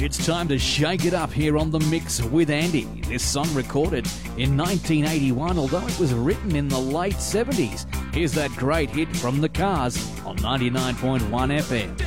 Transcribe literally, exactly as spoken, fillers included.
It's time to shake it up here on The Mix with Andy. This song recorded in nineteen eighty-one, although it was written in the late seventies. Here's that great hit from The Cars on ninety-nine point one F M.